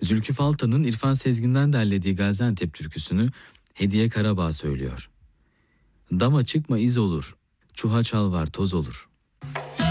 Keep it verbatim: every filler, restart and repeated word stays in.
Zülkü Falta'nın İrfan Sezgin'den derlediği Gaziantep türküsünü Hediye Karabağ söylüyor. Dama çıkma iz olur, çuha çal var toz olur.